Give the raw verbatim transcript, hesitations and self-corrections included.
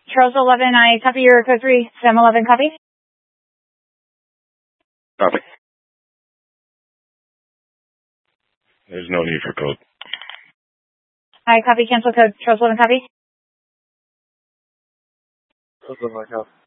Charles eleven, I copy your code three. Sam eleven, copy. Copy. There's no need for code. I copy cancel code. Charles eleven, copy. Charles eleven, copy.